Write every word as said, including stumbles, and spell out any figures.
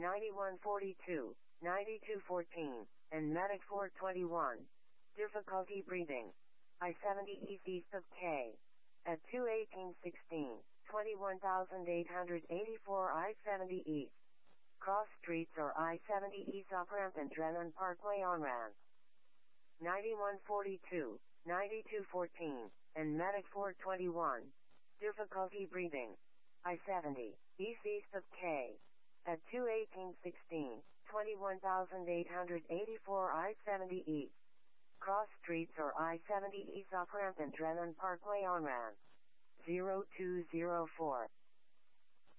ninety-one forty-two, ninety-two fourteen, and Medic four twenty-one. Difficulty breathing. I seventy East east of K. At two eighteen sixteen, twenty-one thousand eight hundred eighty-four I seventy East. Cross streets or I seventy East off ramp and Drennan Parkway on ramp. ninety-one forty-two, ninety-two fourteen, and Medic four twenty-one. Difficulty breathing. I seventy, East east of K. At two eighteen sixteen, twenty-one thousand eight hundred eighty-four I seventy East. Cross streets or I seventy East off ramp and Drennan Parkway on ramp. zero two zero four.